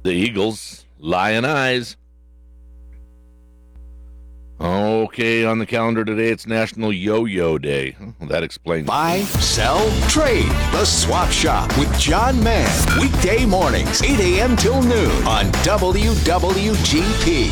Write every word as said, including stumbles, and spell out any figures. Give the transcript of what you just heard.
The Eagles, Lion Eyes. Okay, on the calendar today, it's National Yo-Yo Day. Well, that explains. Buy, sell, trade. The Swap Shop with John Mann. Weekday mornings, eight a.m. till noon on W W G P.